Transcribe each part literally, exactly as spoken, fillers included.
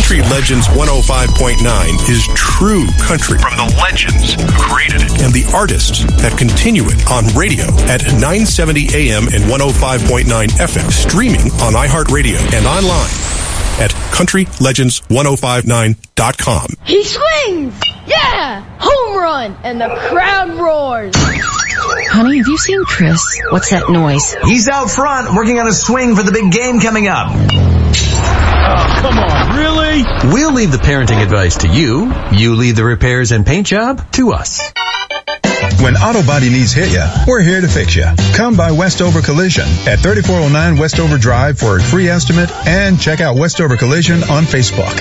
Country Legends one oh five point nine is true country from the legends who created it and the artists that continue it on radio at nine seventy A M and one oh five point nine F M, streaming on iHeartRadio and online at country legends one oh five nine dot com. He swings! Yeah! Home run! And the crowd roars. Honey, have you seen Chris? What's that noise? He's out front working on a swing for the big game coming up. Oh, come on, really? We'll leave the parenting advice to you. You leave the repairs and paint job to us. When auto body needs hit ya, we're here to fix ya. Come by Westover Collision at thirty-four oh nine Westover Drive for a free estimate and check out Westover Collision on Facebook.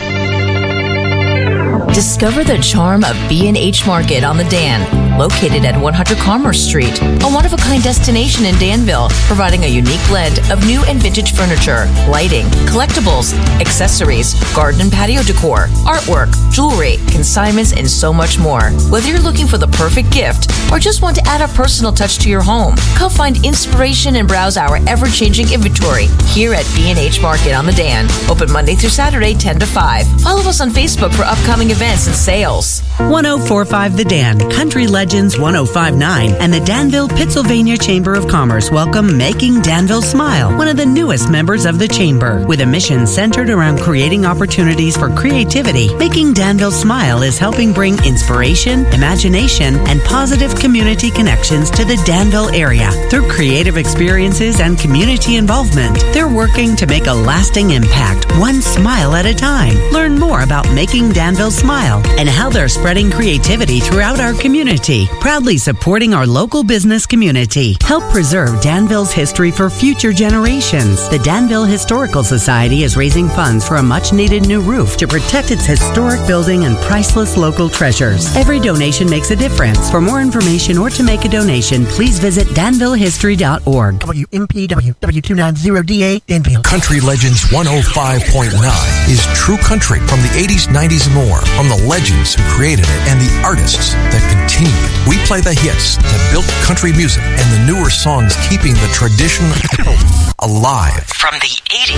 Discover the charm of B and H Market on the Dan, located at one hundred Commerce Street, a one-of-a-kind destination in Danville, providing a unique blend of new and vintage furniture, lighting, collectibles, accessories, garden and patio decor, artwork, jewelry, consignments, and so much more. Whether you're looking for the perfect gift or just want to add a personal touch to your home, come find inspiration and browse our ever-changing inventory here at B and H Market on the Dan. Open Monday through Saturday, ten to five. Follow us on Facebook for upcoming events and sales. one oh four point five The Dan, Country Legends one oh five point nine, and the Danville, Pennsylvania Chamber of Commerce welcome Making Danville Smile, one of the newest members of the Chamber. With a mission centered around creating opportunities for creativity, Making Danville Smile is helping bring inspiration, imagination, and positive community connections to the Danville area. Through creative experiences and community involvement, they're working to make a lasting impact, one smile at a time. Learn more about Making Danville Smile and how they're spreading creativity throughout our community, proudly supporting our local business community. Help preserve Danville's history for future generations. The Danville Historical Society is raising funds for a much-needed new roof to protect its historic building and priceless local treasures. Every donation makes a difference. For more information or to make a donation, please visit danville history dot org. W M P W W two ninety D A Danville. Country Legends one oh five point nine is true country from the eighties, nineties, and more. From the legends who created it and the artists that continue it. We play the hits that built country music and the newer songs keeping the tradition alive. From the eighties.